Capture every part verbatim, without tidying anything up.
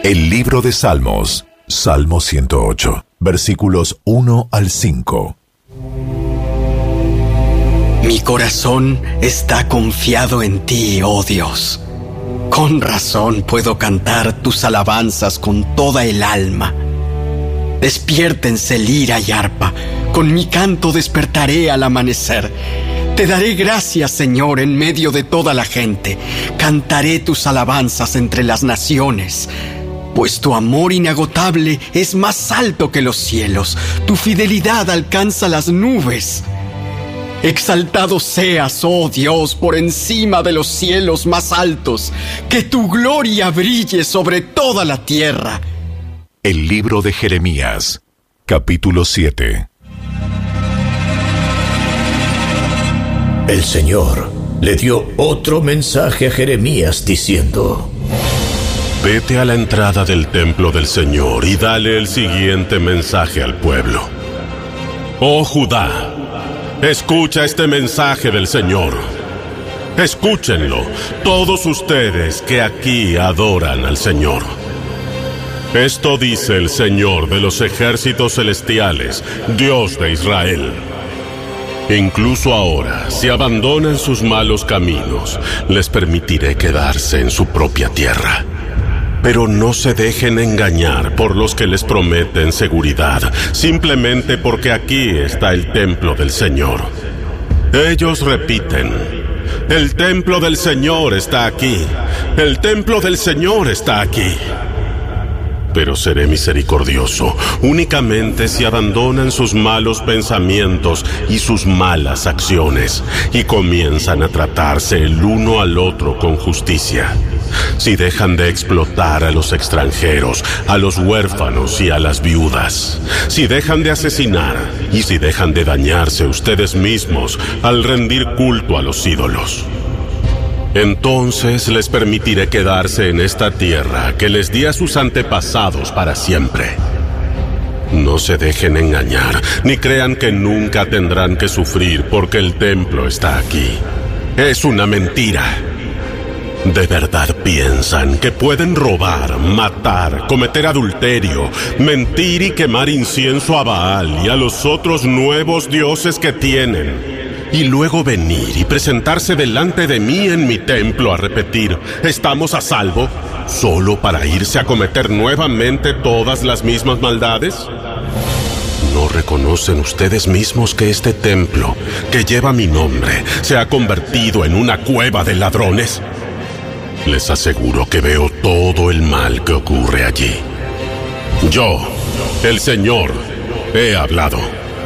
El libro de Salmos, Salmo ciento ocho, versículos uno al cinco. Mi corazón está confiado en ti, oh Dios. Con razón puedo cantar tus alabanzas con toda el alma. Despiértense lira y arpa, con mi canto despertaré al amanecer. Te daré gracias, Señor, en medio de toda la gente. Cantaré tus alabanzas entre las naciones. Pues tu amor inagotable es más alto que los cielos, tu fidelidad alcanza las nubes. Exaltado seas, oh Dios, por encima de los cielos más altos, que tu gloria brille sobre toda la tierra. El libro de Jeremías, capítulo siete. El Señor le dio otro mensaje a Jeremías diciendo: Vete a la entrada del templo del Señor y dale el siguiente mensaje al pueblo. Oh Judá, escucha este mensaje del Señor. Escúchenlo, todos ustedes que aquí adoran al Señor. Esto dice el Señor de los ejércitos celestiales, Dios de Israel. Incluso ahora, si abandonan sus malos caminos, les permitiré quedarse en su propia tierra. Pero no se dejen engañar por los que les prometen seguridad, simplemente porque aquí está el templo del Señor. Ellos repiten: el templo del Señor está aquí, el templo del Señor está aquí. Pero seré misericordioso únicamente si abandonan sus malos pensamientos y sus malas acciones y comienzan a tratarse el uno al otro con justicia. Si dejan de explotar a los extranjeros, a los huérfanos y a las viudas. Si dejan de asesinar y si dejan de dañarse ustedes mismos al rendir culto a los ídolos. Entonces les permitiré quedarse en esta tierra que les di a sus antepasados para siempre. No se dejen engañar, ni crean que nunca tendrán que sufrir porque el templo está aquí. Es una mentira. ¿De verdad piensan que pueden robar, matar, cometer adulterio, mentir y quemar incienso a Baal y a los otros nuevos dioses que tienen? Y luego venir y presentarse delante de mí en mi templo a repetir: ¿estamos a salvo? ¿Solo para irse a cometer nuevamente todas las mismas maldades? ¿No reconocen ustedes mismos que este templo, que lleva mi nombre, se ha convertido en una cueva de ladrones? Les aseguro que veo todo el mal que ocurre allí. Yo, el Señor, he hablado.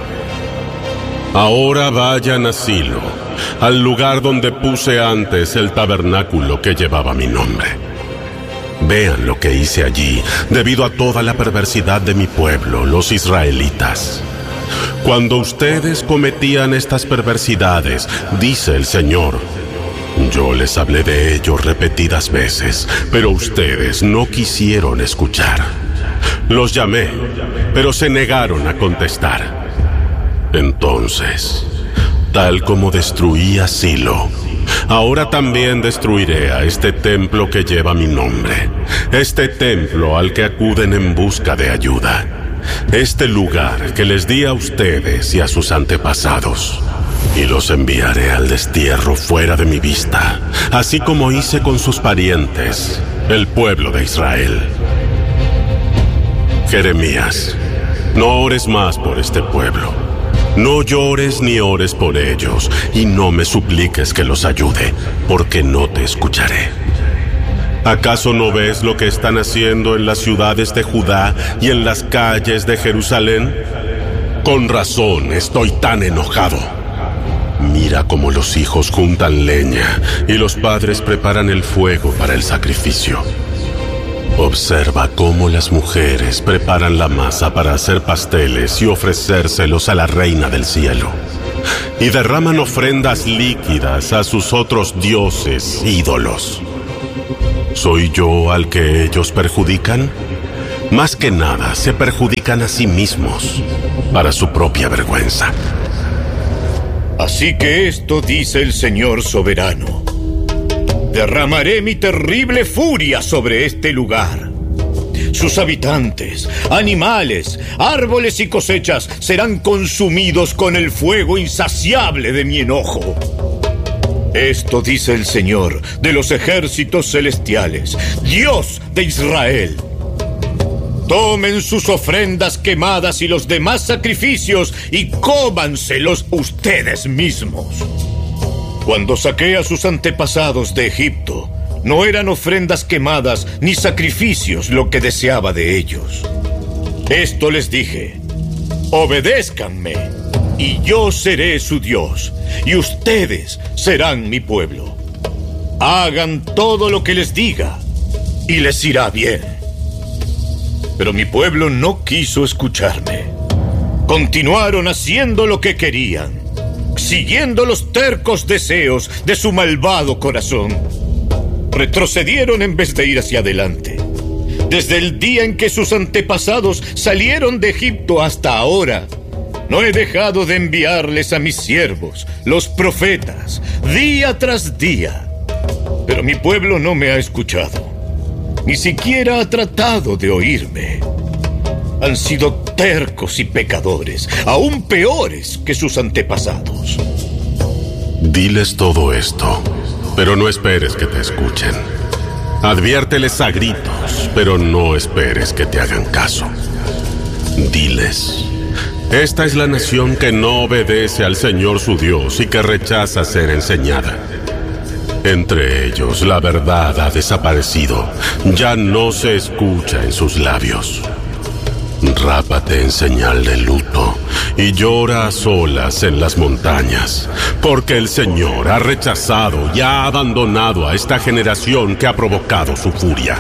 Ahora vayan a Silo, al lugar donde puse antes el tabernáculo que llevaba mi nombre. Vean lo que hice allí, debido a toda la perversidad de mi pueblo, los israelitas. Cuando ustedes cometían estas perversidades, dice el Señor, yo les hablé de ello repetidas veces, pero ustedes no quisieron escuchar. Los llamé, pero se negaron a contestar. Entonces, tal como destruí a Silo, ahora también destruiré a este templo que lleva mi nombre, este templo al que acuden en busca de ayuda, este lugar que les di a ustedes y a sus antepasados. Y los enviaré al destierro fuera de mi vista, así como hice con sus parientes, el pueblo de Israel. Jeremías, no ores más por este pueblo. No llores ni ores por ellos, y no me supliques que los ayude, porque no te escucharé. ¿Acaso no ves lo que están haciendo en las ciudades de Judá y en las calles de Jerusalén? Con razón estoy tan enojado. Mira cómo los hijos juntan leña y los padres preparan el fuego para el sacrificio. Observa cómo las mujeres preparan la masa para hacer pasteles y ofrecérselos a la reina del cielo. Y derraman ofrendas líquidas a sus otros dioses ídolos. ¿Soy yo al que ellos perjudican? Más que nada, se perjudican a sí mismos, para su propia vergüenza. Así que esto dice el Señor soberano: derramaré mi terrible furia sobre este lugar. Sus habitantes, animales, árboles y cosechas serán consumidos con el fuego insaciable de mi enojo. Esto dice el Señor de los ejércitos celestiales, Dios de Israel. Tomen sus ofrendas quemadas y los demás sacrificios y cómanselos ustedes mismos. Cuando saqué a sus antepasados de Egipto, no eran ofrendas quemadas ni sacrificios lo que deseaba de ellos. Esto les dije: obedézcanme, y yo seré su Dios, y ustedes serán mi pueblo. Hagan todo lo que les diga, y les irá bien. Pero mi pueblo no quiso escucharme. Continuaron haciendo lo que querían, siguiendo los tercos deseos de su malvado corazón. Retrocedieron en vez de ir hacia adelante. Desde el día en que sus antepasados salieron de Egipto hasta ahora, no he dejado de enviarles a mis siervos, los profetas, día tras día. Pero mi pueblo no me ha escuchado. Ni siquiera ha tratado de oírme. Han sido tercos y pecadores, aún peores que sus antepasados. Diles todo esto, pero no esperes que te escuchen. Adviérteles a gritos, pero no esperes que te hagan caso. Diles: esta es la nación que no obedece al Señor su Dios y que rechaza ser enseñada. Entre ellos la verdad ha desaparecido, ya no se escucha en sus labios. Rápate en señal de luto y llora a solas en las montañas, porque el Señor ha rechazado y ha abandonado a esta generación que ha provocado su furia.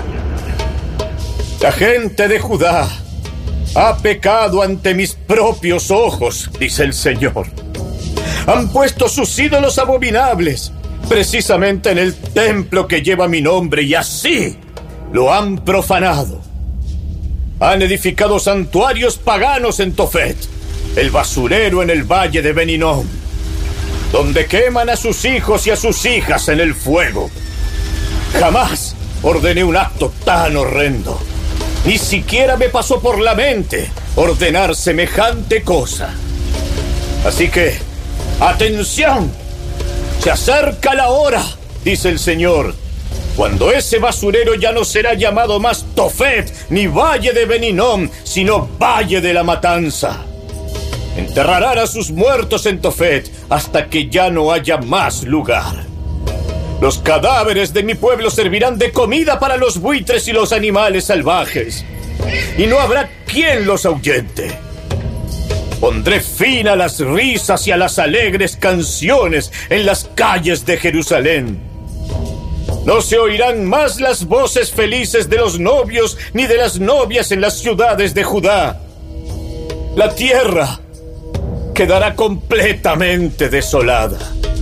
La gente de Judá ha pecado ante mis propios ojos, dice el Señor. Han puesto sus ídolos abominables precisamente en el templo que lleva mi nombre, y así lo han profanado. Han edificado santuarios paganos en Tofet, el basurero en el valle de Ben Hinnom, donde queman a sus hijos y a sus hijas en el fuego. Jamás ordené un acto tan horrendo. Ni siquiera me pasó por la mente ordenar semejante cosa. Así que, ¡atención! Se acerca la hora, dice el Señor, cuando ese basurero ya no será llamado más Tofet ni Valle de Ben Hinnom, sino Valle de la Matanza. Enterrarán a sus muertos en Tofet hasta que ya no haya más lugar. Los cadáveres de mi pueblo servirán de comida para los buitres y los animales salvajes, y no habrá quien los ahuyente. Pondré fin a las risas y a las alegres canciones en las calles de Jerusalén. No se oirán más las voces felices de los novios ni de las novias en las ciudades de Judá. La tierra quedará completamente desolada.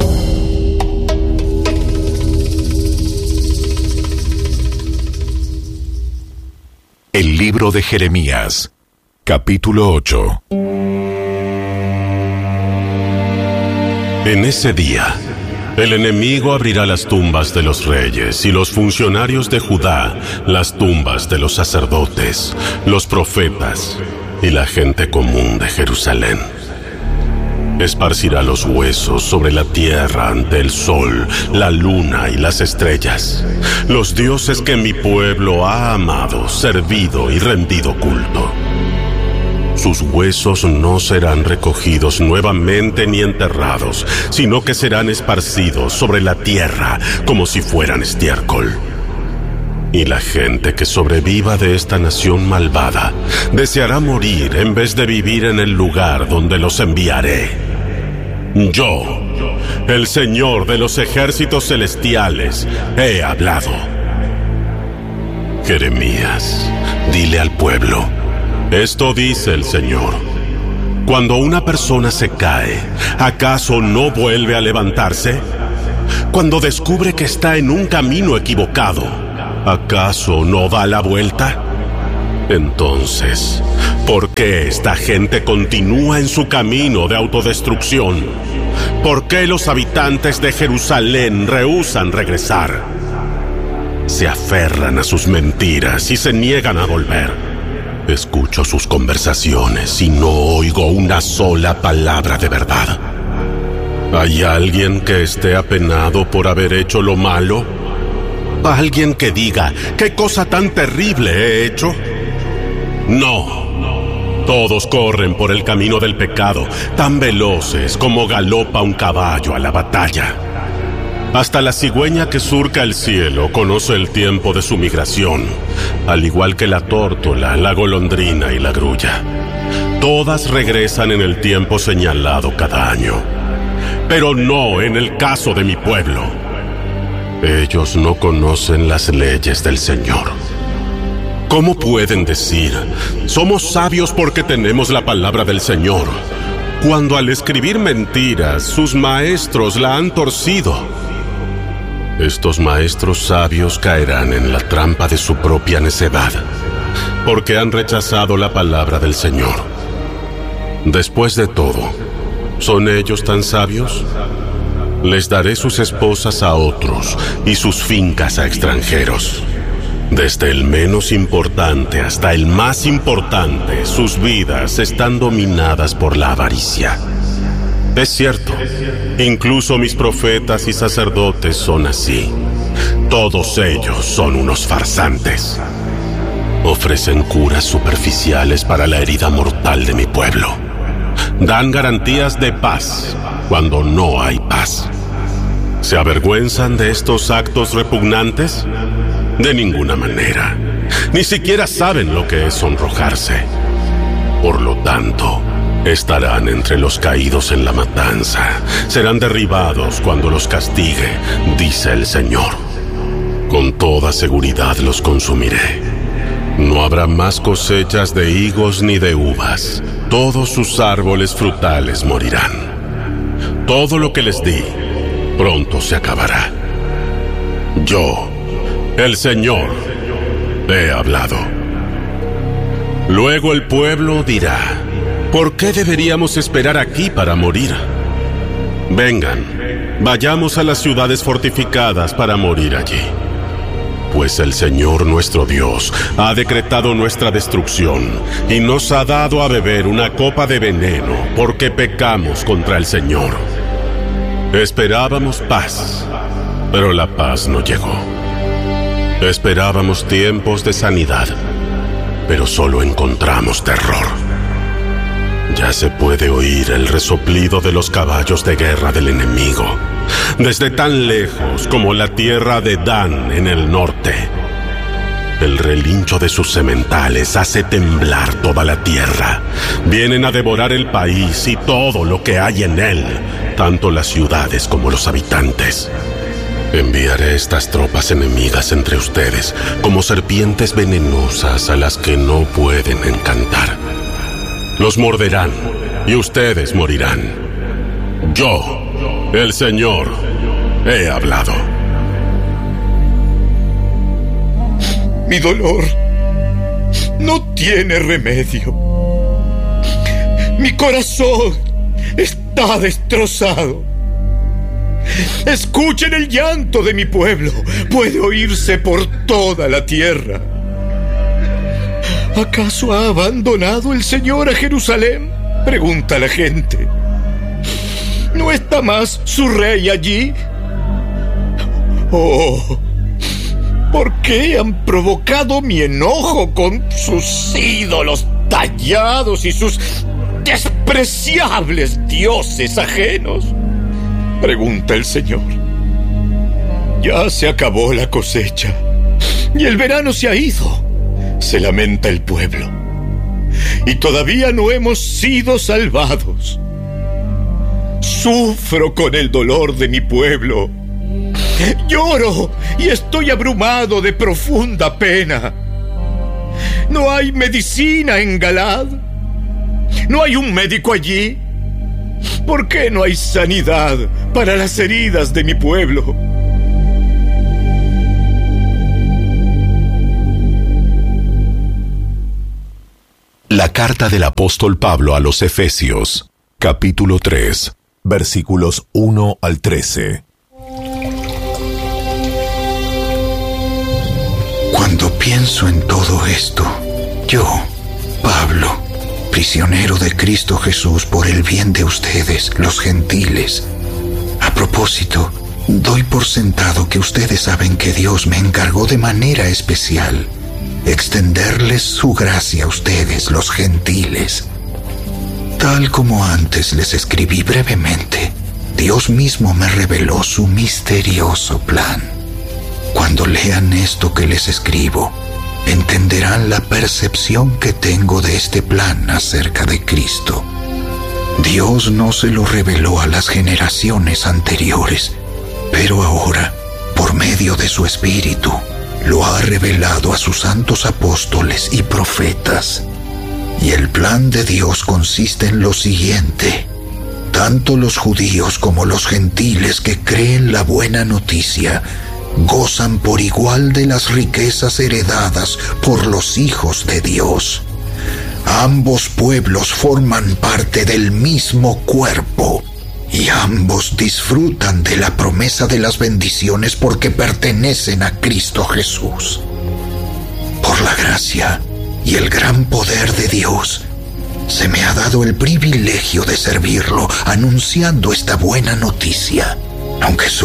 El libro de Jeremías, capítulo ocho. En ese día, el enemigo abrirá las tumbas de los reyes y los funcionarios de Judá, las tumbas de los sacerdotes, los profetas y la gente común de Jerusalén. Esparcirá los huesos sobre la tierra ante el sol, la luna y las estrellas, los dioses que mi pueblo ha amado, servido y rendido culto. Sus huesos no serán recogidos nuevamente ni enterrados, sino que serán esparcidos sobre la tierra como si fueran estiércol. Y la gente que sobreviva de esta nación malvada deseará morir en vez de vivir en el lugar donde los enviaré. Yo, el Señor de los ejércitos celestiales, he hablado. Jeremías, dile al pueblo: esto dice el Señor. Cuando una persona se cae, ¿acaso no vuelve a levantarse? Cuando descubre que está en un camino equivocado, ¿acaso no da la vuelta? Entonces, ¿por qué esta gente continúa en su camino de autodestrucción? ¿Por qué los habitantes de Jerusalén rehúsan regresar? se aferran a sus mentiras y se niegan a volver. Escucho sus conversaciones y no oigo una sola palabra de verdad. ¿Hay alguien que esté apenado por haber hecho lo malo? ¿Alguien que diga, qué cosa tan terrible he hecho? No. Todos corren por el camino del pecado, tan veloces como galopa un caballo a la batalla. Hasta la cigüeña que surca el cielo conoce el tiempo de su migración, al igual que la tórtola, la golondrina y la grulla. Todas regresan en el tiempo señalado cada año, pero no en el caso de mi pueblo. Ellos no conocen las leyes del Señor. ¿Cómo pueden decir, somos sabios porque tenemos la palabra del Señor, cuando al escribir mentiras, sus maestros la han torcido? Estos maestros sabios caerán en la trampa de su propia necedad, porque han rechazado la palabra del Señor. Después de todo, ¿son ellos tan sabios? Les daré sus esposas a otros y sus fincas a extranjeros. Desde el menos importante hasta el más importante, sus vidas están dominadas por la avaricia. Es cierto, incluso mis profetas y sacerdotes son así. Todos ellos son unos farsantes. Ofrecen curas superficiales para la herida mortal de mi pueblo. Dan garantías de paz cuando no hay paz. ¿Se avergüenzan de estos actos repugnantes? De ninguna manera. Ni siquiera saben lo que es sonrojarse. Por lo tanto, estarán entre los caídos en la matanza. Serán derribados cuando los castigue, dice el Señor. Con toda seguridad los consumiré. No habrá más cosechas de higos ni de uvas. Todos sus árboles frutales morirán. Todo lo que les di, pronto se acabará. Yo, el Señor, he hablado. Luego el pueblo dirá, ¿por qué deberíamos esperar aquí para morir? Vengan, vayamos a las ciudades fortificadas para morir allí. Pues el Señor nuestro Dios ha decretado nuestra destrucción y nos ha dado a beber una copa de veneno porque pecamos contra el Señor. Esperábamos paz, pero la paz no llegó. Esperábamos tiempos de sanidad, pero solo encontramos terror. Ya se puede oír el resoplido de los caballos de guerra del enemigo, desde tan lejos como la tierra de Dan en el norte. El relincho de sus sementales hace temblar toda la tierra. Vienen a devorar el país y todo lo que hay en él, tanto las ciudades como los habitantes. Enviaré estas tropas enemigas entre ustedes, como serpientes venenosas a las que no pueden encantar. Los morderán, y ustedes morirán. Yo, el Señor, he hablado. Mi dolor no tiene remedio. Mi corazón está destrozado. Escuchen el llanto de mi pueblo. Puede oírse por toda la tierra. ¿Acaso ha abandonado el Señor a Jerusalén? Pregunta la gente. ¿No está más su rey allí? Oh, ¿por qué han provocado mi enojo con sus ídolos tallados y sus despreciables dioses ajenos? Pregunta el Señor. Ya se acabó la cosecha y el verano se ha ido. Se lamenta el pueblo. Y todavía no hemos sido salvados. Sufro con el dolor de mi pueblo. Lloro y estoy abrumado de profunda pena. No hay medicina en Galad. No hay un médico allí. ¿Por qué no hay sanidad para las heridas de mi pueblo? La carta del apóstol Pablo a los Efesios, capítulo tres, versículos uno al trece. Cuando pienso en todo esto, yo, Pablo, prisionero de Cristo Jesús por el bien de ustedes, los gentiles. A propósito, doy por sentado que ustedes saben que Dios me encargó de manera especial extenderles su gracia a ustedes, los gentiles. Tal como antes les escribí brevemente, Dios mismo me reveló su misterioso plan. Cuando lean esto que les escribo, entenderán la percepción que tengo de este plan acerca de Cristo. Dios no se lo reveló a las generaciones anteriores, pero ahora, por medio de su Espíritu, lo ha revelado a sus santos apóstoles y profetas. Y el plan de Dios consiste en lo siguiente: tanto los judíos como los gentiles que creen la buena noticia gozan por igual de las riquezas heredadas por los hijos de Dios. Ambos pueblos forman parte del mismo cuerpo y ambos disfrutan de la promesa de las bendiciones porque pertenecen a Cristo Jesús. Por la gracia y el gran poder de Dios, se me ha dado el privilegio de servirlo anunciando esta buena noticia, aunque soy